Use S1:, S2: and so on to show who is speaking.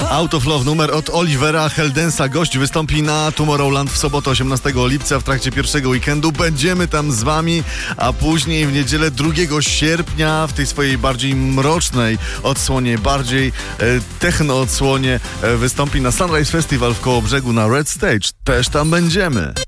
S1: Out of Love, numer od Olivera Heldensa. Gość wystąpi na Tomorrowland w sobotę 18 lipca w trakcie pierwszego weekendu. Będziemy tam z wami, a później w niedzielę 2 sierpnia w tej swojej bardziej mrocznej odsłonie, bardziej techno odsłonie wystąpi na Sunrise Festival w Kołobrzegu na Red Stage. Też tam będziemy.